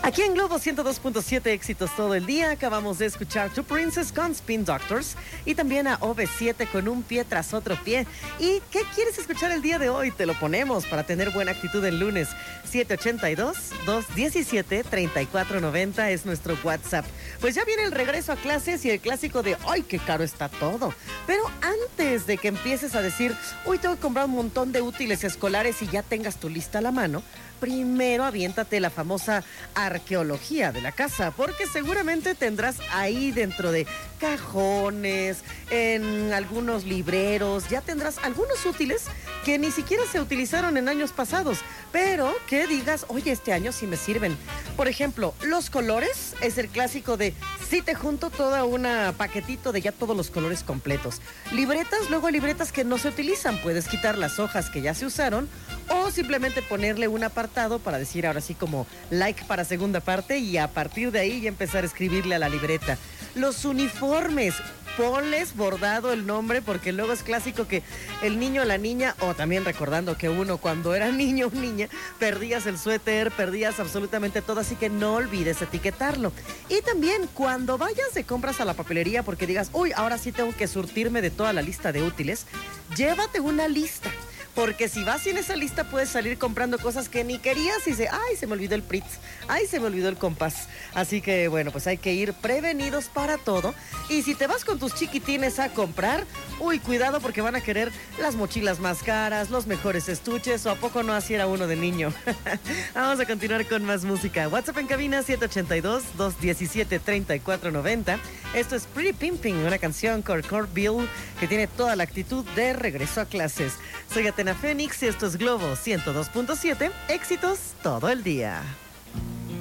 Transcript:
Aquí en Globo 102.7, éxitos todo el día. Acabamos de escuchar To Princess con Spin Doctors y también a OV7 con Un pie tras otro pie. ¿Y qué quieres escuchar el día de hoy? Te lo ponemos para tener buena actitud el lunes. 782-217-3490 es nuestro WhatsApp. Pues ya viene el regreso a clases y el clásico de ¡ay, qué caro está todo! Pero antes de que empieces a decir ¡uy, tengo que comprar un montón de útiles escolares y ya tengas tu lista a la mano! Primero aviéntate la famosa arqueología de la casa, porque seguramente tendrás ahí dentro de cajones, en algunos libreros, ya tendrás algunos útiles que ni siquiera se utilizaron en años pasados, pero que digas, oye, este año sí me sirven. Por ejemplo, los colores es el clásico de sí te junto toda una paquetito de ya todos los colores completos. Libretas, luego hay libretas que no se utilizan, puedes quitar las hojas que ya se usaron o simplemente ponerle un apartado para decir ahora sí como like para segunda parte y a partir de ahí ya empezar a escribirle a la libreta. Los uniformes, ponles bordado el nombre porque luego es clásico que el niño o la niña, o también recordando que uno cuando era niño o niña, perdías el suéter, perdías absolutamente todo, así que no olvides etiquetarlo. Y también cuando vayas de compras a la papelería porque digas, uy, ahora sí tengo que surtirme de toda la lista de útiles, llévate una lista. Porque si vas sin esa lista puedes salir comprando cosas que ni querías y dices, ay, se me olvidó el Pritz, ay, se me olvidó el compás. Así que bueno, pues hay que ir prevenidos para todo. Y si te vas con tus chiquitines a comprar, uy, cuidado porque van a querer las mochilas más caras, los mejores estuches, o a poco no así era uno de niño. Vamos a continuar con más música. WhatsApp en cabina 782-217-3490. Esto es Pretty Pimping, una canción con Kurt Bill que tiene toda la actitud de regreso a clases. Soy Atena Fénix y esto es Globo 102.7, éxitos todo el día.